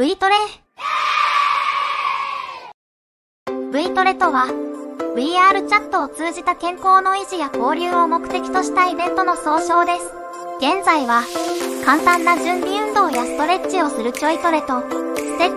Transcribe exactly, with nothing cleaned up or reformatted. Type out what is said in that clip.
V トレ。V トレとは、ブイアール チャットを通じた健康の維持や交流を目的としたイベントの総称です。現在は、簡単な準備運動やストレッチをするちょいトレと、ステッ